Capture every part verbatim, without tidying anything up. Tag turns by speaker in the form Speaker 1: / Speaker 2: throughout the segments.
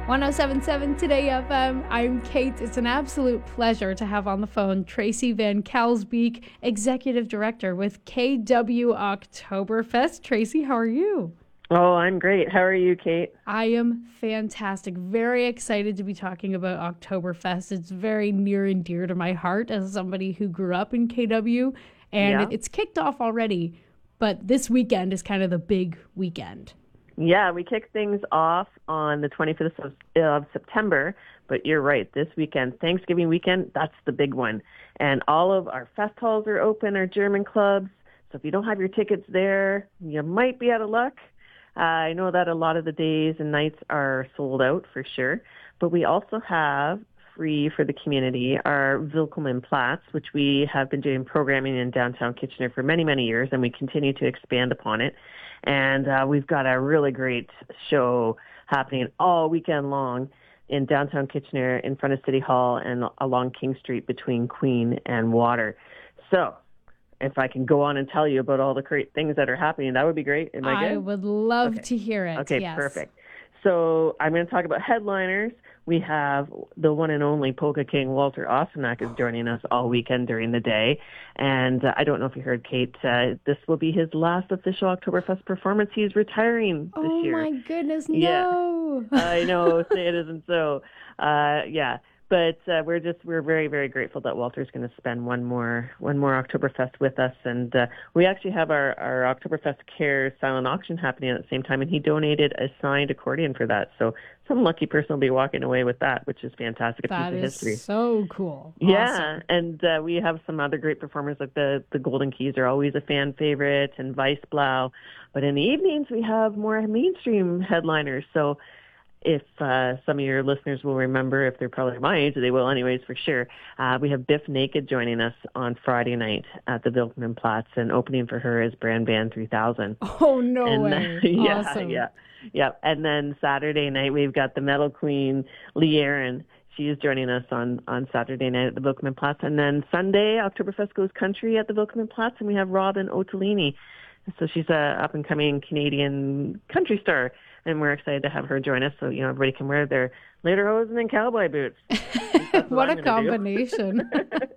Speaker 1: one oh seven point seven Today F M. I'm Kate. It's an absolute pleasure to have on the phone Tracy Van Kelsbeek, Executive Director with K W Oktoberfest. Tracy, how are you?
Speaker 2: Oh, I'm great. How are you, Kate?
Speaker 1: I am fantastic. Very excited to be talking about Oktoberfest. It's very near and dear to my heart as somebody who grew up in K W, and
Speaker 2: Yeah.
Speaker 1: it's kicked off already, but this weekend is kind of the big weekend.
Speaker 2: Yeah, we kick things off on the twenty-fifth of, of September, but you're right. This weekend, Thanksgiving weekend, that's the big one. And all of our fest halls are open, our German clubs. So if you don't have your tickets there, you might be out of luck. Uh, I know that a lot of the days and nights are sold out for sure, but we also have free for the community our Willkommenplatz, which we have been doing programming in downtown Kitchener for many, many years, and we continue to expand upon it. And uh, we've got a really great show happening all weekend long in downtown Kitchener in front of City Hall and along King Street between Queen and Water. So if I can go on and tell you about all the great things that are happening, that would be great. Am I good?
Speaker 1: I would love
Speaker 2: okay.
Speaker 1: to hear it.
Speaker 2: Okay,
Speaker 1: yes.
Speaker 2: Perfect. So I'm going to talk about headliners. We have the one and only Polka King Walter Ostanak is joining us all weekend during the day. And uh, I don't know if you heard, Kate, uh, this will be his last official Oktoberfest performance. He's retiring this
Speaker 1: oh
Speaker 2: year.
Speaker 1: Oh my goodness,
Speaker 2: no.
Speaker 1: Yeah.
Speaker 2: I know, say it isn't so. Uh, yeah. But uh, we're just we're very, very grateful that Walter's going to spend one more one more Oktoberfest with us. And uh, we actually have our, our Oktoberfest Care silent auction happening at the same time, and he donated a signed accordion for that. So some lucky person will be walking away with that, which is fantastic. A
Speaker 1: that
Speaker 2: piece of
Speaker 1: is
Speaker 2: history.
Speaker 1: So cool.
Speaker 2: Yeah,
Speaker 1: awesome.
Speaker 2: And uh, we have some other great performers, like the, the Golden Keys are always a fan favorite, and Weissblau. But in the evenings, we have more mainstream headliners. So if uh, some of your listeners will remember, if they're probably my age, they will anyways for sure, uh, we have Biff Naked joining us on Friday night at the Willkommenplatz, and opening for her is Brand Band three thousand.
Speaker 1: Oh, no
Speaker 2: and,
Speaker 1: way.
Speaker 2: yeah,
Speaker 1: awesome.
Speaker 2: yeah, yeah. And then Saturday night, we've got the Metal Queen, Lee Aaron. She is joining us on, on Saturday night at the Willkommenplatz. And then Sunday, Oktoberfest goes country at the Willkommenplatz, and we have Robin Ottolini. So she's a up-and-coming Canadian country star, and we're excited to have her join us so, you know, everybody can wear their lederhosen and cowboy boots.
Speaker 1: what what a combination.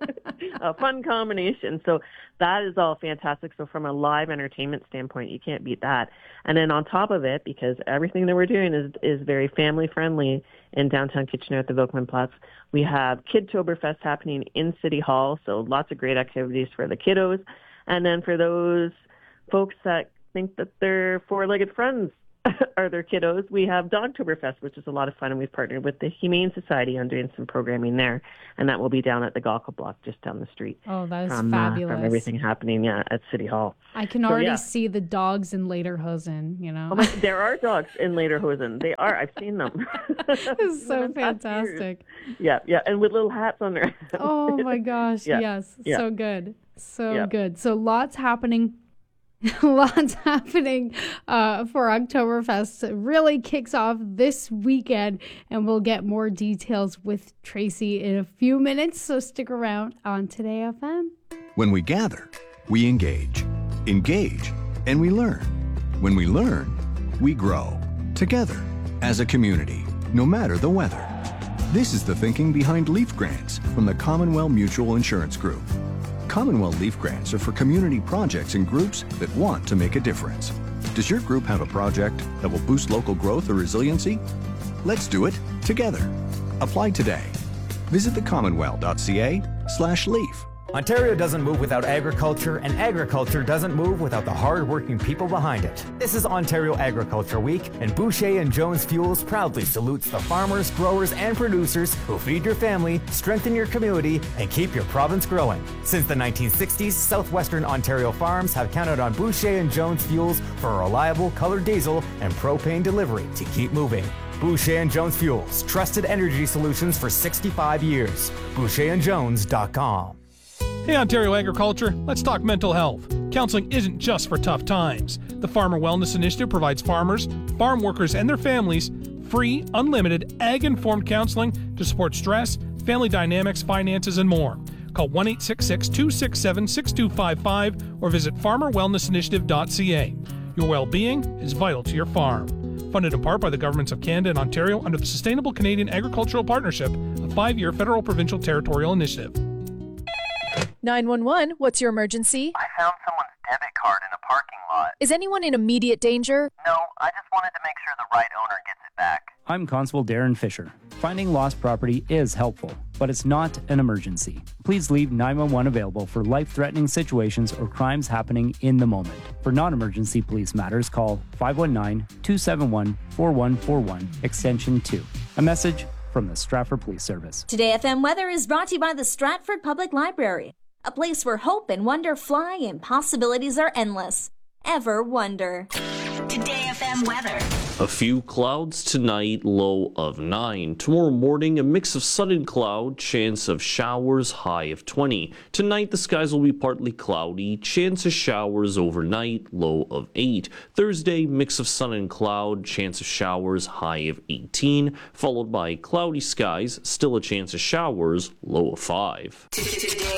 Speaker 2: A fun combination. So that is all fantastic. So from a live entertainment standpoint, you can't beat that. And then on top of it, because everything that we're doing is, is very family-friendly in downtown Kitchener at the Willkommenplatz, we have Kidtoberfest happening in City Hall, so lots of great activities for the kiddos. And then for those folks that think that their four-legged friends are their kiddos, we have Dogtoberfest, which is a lot of fun, and we've partnered with the Humane Society on doing some programming there, and that will be down at the Gawker Block just down the street.
Speaker 1: Oh, that is
Speaker 2: from,
Speaker 1: fabulous.
Speaker 2: Uh, from everything happening yeah, at City Hall.
Speaker 1: I can
Speaker 2: so,
Speaker 1: already
Speaker 2: yeah.
Speaker 1: see the dogs in lederhosen, you know.
Speaker 2: Oh my, there are dogs in lederhosen. They are. I've seen them.
Speaker 1: It's so fantastic.
Speaker 2: Yeah, yeah, and with little hats on their head.
Speaker 1: Oh my gosh,
Speaker 2: yeah.
Speaker 1: yes.
Speaker 2: Yeah.
Speaker 1: So good. So
Speaker 2: yeah.
Speaker 1: good. So lots happening. Lots happening uh, for Oktoberfest. It really kicks off this weekend, and we'll get more details with Tracy in a few minutes, so stick around on Today F M.
Speaker 3: When we gather, we engage. Engage, and we learn. When we learn, we grow. Together, as a community, no matter the weather. This is the thinking behind Leaf Grants from the Commonwealth Mutual Insurance Group. Commonwealth Leaf Grants are for community projects and groups that want to make a difference. Does your group have a project that will boost local growth or resiliency? Let's do it together. Apply today. Visit thecommonwealth.ca slash leaf.
Speaker 4: Ontario doesn't move without agriculture, and agriculture doesn't move without the hard-working people behind it. This is Ontario Agriculture Week, and Boucher and Jones Fuels proudly salutes the farmers, growers, and producers who feed your family, strengthen your community, and keep your province growing. Since the nineteen sixties, southwestern Ontario farms have counted on Boucher and Jones Fuels for a reliable colored diesel and propane delivery to keep moving. Boucher and Jones Fuels, trusted energy solutions for sixty-five years. boucher and jones dot com.
Speaker 5: Hey Ontario Agriculture, let's talk mental health. Counseling isn't just for tough times. The Farmer Wellness Initiative provides farmers, farm workers, and their families free, unlimited, ag-informed counseling to support stress, family dynamics, finances, and more. Call one eight six six, two six seven, six two five five or visit farmer wellness initiative dot c a. Your well-being is vital to your farm. Funded in part by the governments of Canada and Ontario under the Sustainable Canadian Agricultural Partnership, a five-year federal provincial territorial initiative.
Speaker 6: nine one one, what's your emergency?
Speaker 7: I found someone's debit card in a parking lot.
Speaker 6: Is anyone in immediate danger?
Speaker 7: No, I just wanted to make sure the right owner gets it back.
Speaker 8: I'm Constable Darren Fisher. Finding lost property is helpful, but it's not an emergency. Please leave nine one one available for life-threatening situations or crimes happening in the moment. For non-emergency police matters, call five one nine, two seven one, four one four one, extension two. A message from the Stratford Police Service.
Speaker 9: Today F M Weather is brought to you by the Stratford Public Library, a place where hope and wonder fly and possibilities are endless. Ever wonder.
Speaker 10: Today F M weather.
Speaker 11: A few clouds tonight, low of nine. Tomorrow morning, a mix of sun and cloud, chance of showers, high of twenty. Tonight, the skies will be partly cloudy, chance of showers overnight, low of eight. Thursday, mix of sun and cloud, chance of showers, high of eighteen. Followed by cloudy skies, still a chance of showers, low of five.
Speaker 10: Today